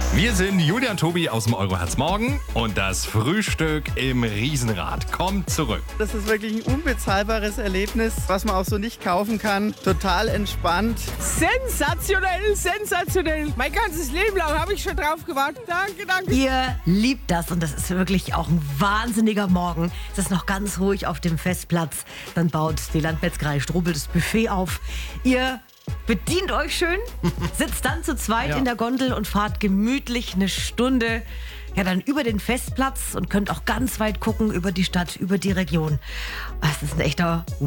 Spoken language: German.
Wir sind Julia und Tobi aus dem Euroherz Morgen und das Frühstück im Riesenrad kommt zurück. Das ist wirklich ein unbezahlbares Erlebnis, was man auch so nicht kaufen kann. Total entspannt. Sensationell, sensationell. Mein ganzes Leben lang habe ich schon drauf gewartet. Danke, danke. Ihr liebt das und das ist wirklich auch ein wahnsinniger Morgen. Es ist noch ganz ruhig auf dem Festplatz. Dann baut die Landmetzgerei Strobel das Buffet auf. Ihr bedient euch schön, sitzt dann zu zweit in der Gondel und fahrt gemütlich eine Stunde dann über den Festplatz und könnt auch ganz weit gucken über die Stadt, über die Region. Es ist ein echter